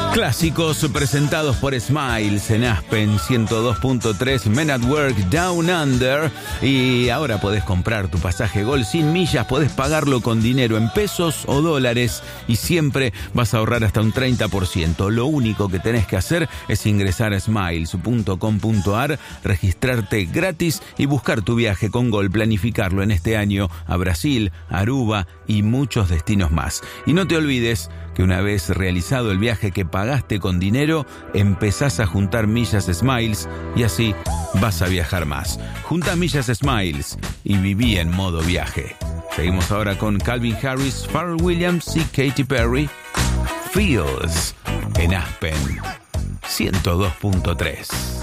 Clásicos presentados por Smiles en Aspen 102.3, Men at Work, Down Under. Y ahora podés comprar tu pasaje Gol sin millas, podés pagarlo con dinero en pesos o dólares y siempre vas a ahorrar hasta un 30%. Lo único que tenés que hacer es ingresar a smiles.com.ar, registrarte gratis y buscar tu viaje con Gol, planificarlo en este año a Brasil, Aruba y muchos destinos más. Y no te olvides que una vez realizado el viaje que pagaste con dinero, empezás a juntar millas Smiles y así vas a viajar más. Junta millas Smiles y viví en modo viaje. Seguimos ahora con Calvin Harris, Pharrell Williams y Katy Perry. Feels en Aspen 102.3.